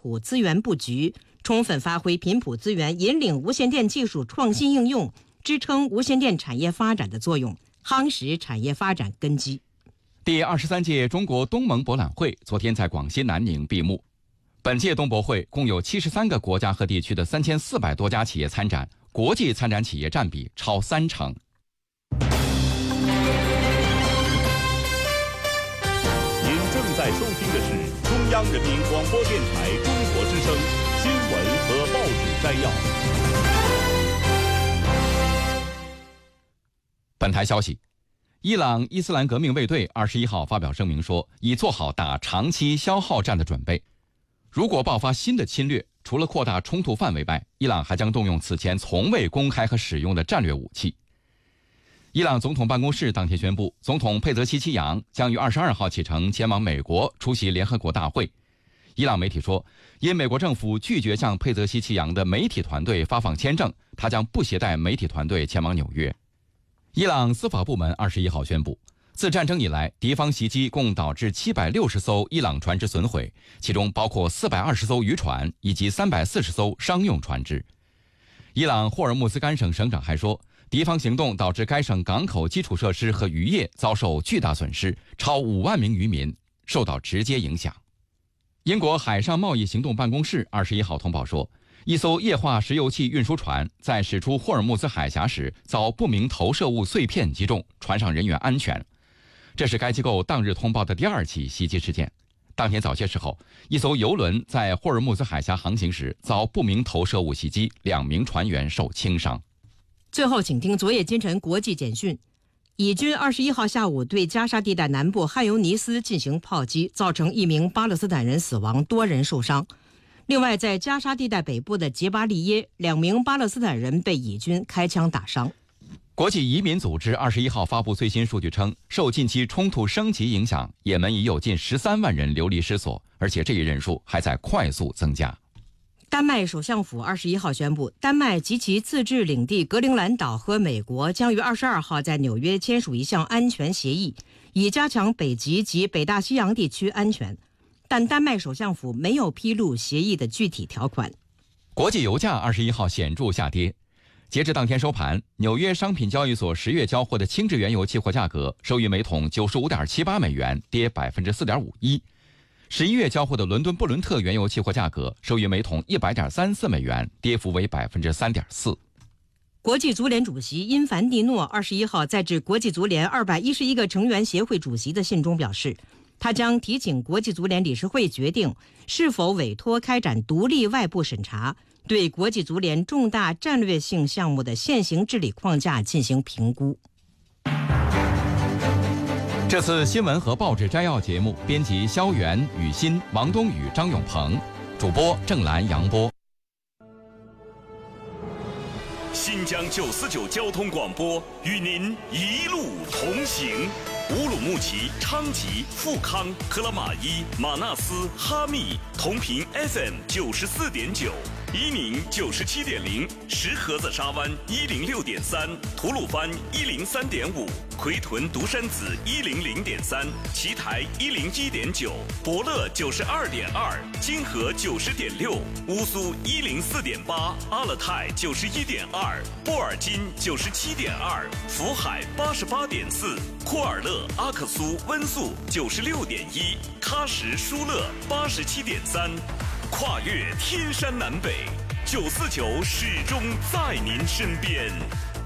谱资源布局，充分发挥频谱资源引领无线电技术创新应用，支撑无线电产业发展的作用，夯实产业发展根基。 第23届中国东盟博览会昨天在广西南宁闭幕。本届东博会共有73个国家和地区的3400多家企业参展，国际参展企业占比超30%。 您正在收听的是中央人民广播电台中国之声新闻和报纸摘要。 本台消息，伊朗伊斯兰革命卫队21号发表声明说，已做好打长期消耗战的准备。如果爆发新的侵略，除了扩大冲突范围外，伊朗还将动用此前从未公开和使用的战略武器。伊朗总统办公室当天宣布，总统佩泽西奇扬将于22号启程前往美国出席联合国大会。伊朗媒体说，因美国政府拒绝向佩泽西奇扬的媒体团队发放签证，他将不携带媒体团队前往纽约。伊朗司法部门21号宣布，自战争以来，敌方袭击共导致760艘伊朗船只损毁，其中包括420艘渔船以及340艘商用船只。伊朗霍尔木兹干省省长还说，敌方行动导致该省港口基础设施和渔业遭受巨大损失，超5万名渔民受到直接影响。英国海上贸易行动办公室21号通报说，一艘液化石油气运输船在驶出霍尔木兹海峡时遭不明投射物碎片击中，船上人员安全。这是该机构当日通报的第2起袭击事件。当天早些时候，一艘邮轮在霍尔木兹海峡航行时遭不明投射物袭击，2名船员受轻伤。 最后，请听昨夜今晨国际简讯。以军21号下午对加沙地带南部汉尤尼斯进行炮击，造成1名巴勒斯坦人死亡，多人受伤。另外，在加沙地带北部的杰巴利耶，2名巴勒斯坦人被以军开枪打伤。 国际移民组织21号发布最新数据称，受近期冲突升级影响，也门已有近13万人流离失所，而且这一人数还在快速增加。 丹麦首相府21号宣布，丹麦及其自治领地格陵兰岛和美国将于22号在纽约签署一项安全协议，以加强北极及北大西洋地区安全。但丹麦首相府没有披露协议的具体条款。 国际油价21号显著下跌。截至当天收盘，纽约商品交易所10月交货的轻质原油期货价格收于每桶95.78美元，跌4.51%。11月交货的伦敦布伦特原油期货价格收于每桶100.34美元，跌幅为3.4%。 国际足联主席因凡蒂诺21号在致国际足联211个成员协会主席的信中表示，他将提请国际足联理事会决定是否委托开展独立外部审查，对国际足联重大战略性项目的现行治理框架进行评估。 这次新闻和报纸摘要节目编辑肖元、雨欣、王东宇、张永鹏，主播郑兰、杨波。 新疆949交通广播与您一路同行。乌鲁木齐、昌吉、富康、克拉玛依、马纳斯、哈密同频 FM 94.9，伊宁97.0，石河子沙湾106.3，吐鲁番103.5，奎屯独山子100.3，奇台101.9，博乐92.2，金河90.6，乌苏104.8，阿勒泰91.2，波尔津97.2，福海88.4，库尔勒、阿克苏、温宿96.1，喀什、舒勒87.3，跨越天山南北，949始终在您身边。